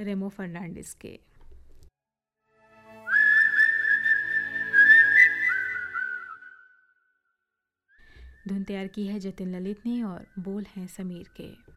रेमो फर्नांडिस के। धुन तैयार की है जतिन ललित ने और बोल हैं समीर के।